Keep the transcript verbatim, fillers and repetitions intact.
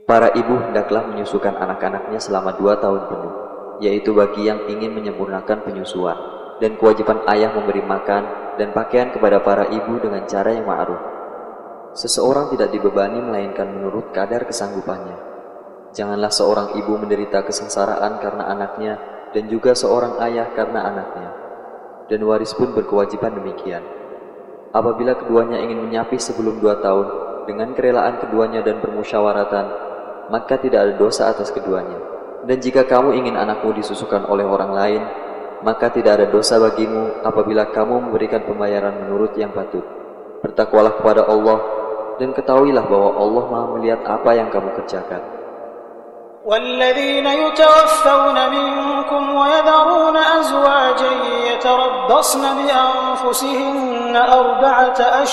Para ibu hendaklah menyusukan anak-anaknya selama dua tahun penuh, yaitu bagi yang ingin menyempurnakan penyusuan, dan kewajiban ayah memberi makan dan pakaian kepada para ibu dengan cara yang ma'ruf. Seseorang tidak dibebani melainkan menurut kadar kesanggupannya. Janganlah seorang ibu menderita kesengsaraan karena anaknya, dan juga seorang ayah karena anaknya. Dan waris pun berkewajiban demikian. Apabila keduanya ingin menyapih sebelum dua tahun, dengan kerelaan keduanya dan permusyawaratan, maka tidak ada dosa atas keduanya. Dan jika kamu ingin anakmu disusukan oleh orang lain, maka tidak ada dosa bagimu apabila kamu memberikan pembayaran menurut yang patut. Bertakwalah kepada Allah, dan ketahuilah bahwa Allah Maha melihat apa yang kamu kerjakan. وَالَّذِينَ يُتَوَفَّوْنَ مِنكُمْ وَيَذَرُونَ أَزْوَاجًا يَتَرَبَّصْنَ بِأَنفُسِهِنَّ أَرْبَعَةَ أَشْهُرٍ